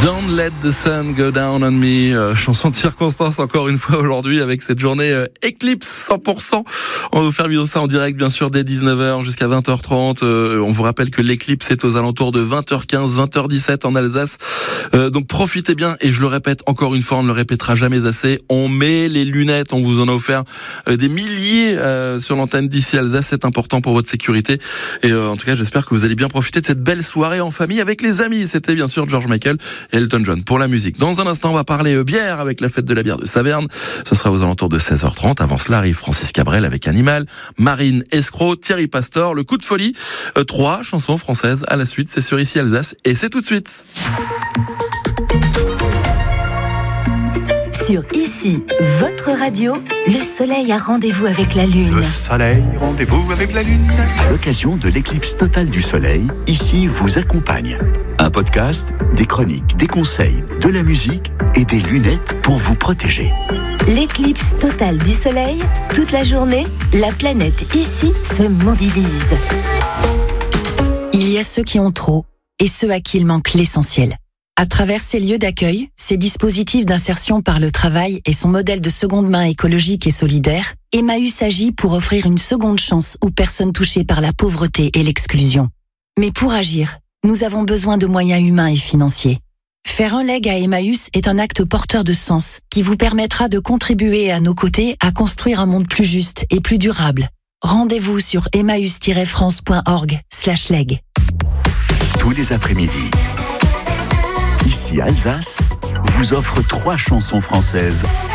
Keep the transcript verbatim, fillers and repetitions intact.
Don't let the sun go down on me, euh, chanson de circonstance encore une fois aujourd'hui avec cette journée euh, Eclipse cent pour cent. On va vous faire vivre ça en direct bien sûr dès dix-neuf heures jusqu'à vingt heures trente. Euh, on vous rappelle que l'éclipse est aux alentours de vingt heures quinze, vingt heures dix-sept en Alsace. Euh, donc profitez bien et je le répète encore une fois, on ne le répétera jamais assez. On met les lunettes, on vous en a offert euh, des milliers euh, sur l'antenne d'ici Alsace. C'est important pour votre sécurité et euh, en tout cas j'espère que vous allez bien profiter de cette belle soirée en famille avec les amis. C'était bien sûr George Michael et Elton John pour la musique. Dans un instant, on va parler bière avec la fête de la bière de Saverne. Ce sera aux alentours de seize heures trente. Avant cela, arrive Francis Cabrel avec Animal, Marine Escroc, Thierry Pastor, Le Coup de Folie. Euh, trois chansons françaises à la suite. C'est sur Ici Alsace et c'est tout de suite. Sur Ici, votre radio, le soleil a rendez-vous avec la lune. Le soleil, rendez-vous avec la lune. À l'occasion de l'éclipse totale du soleil, Ici vous accompagne. Un podcast, des chroniques, des conseils, de la musique et des lunettes pour vous protéger. L'éclipse totale du soleil, toute la journée, la planète Ici se mobilise. Il y a ceux qui ont trop et ceux à qui il manque l'essentiel. À travers ces lieux d'accueil, ces dispositifs d'insertion par le travail et son modèle de seconde main écologique et solidaire, Emmaüs agit pour offrir une seconde chance aux personnes touchées par la pauvreté et l'exclusion. Mais pour agir, nous avons besoin de moyens humains et financiers. Faire un leg à Emmaüs est un acte porteur de sens qui vous permettra de contribuer à nos côtés à construire un monde plus juste et plus durable. Rendez-vous sur emmaüs tiret france point org slash leg. Tous les après-midi, Ici Alsace vous offre trois chansons françaises